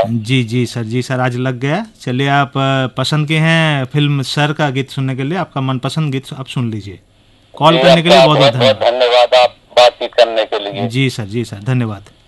जी जी sir, जी sir, आज लग गया। चलिए, आप पसंद के हैं फिल्म सर का गीत सुनने के लिए, आपका मनपसंद गीत आप सुन लीजिए। कॉल जी, करने के लिए आपका बहुत बहुत बहुत बहुत धन्यवाद। धन्यवाद आप बातचीत करने के लिए। जी सर, जी सर, धन्यवाद।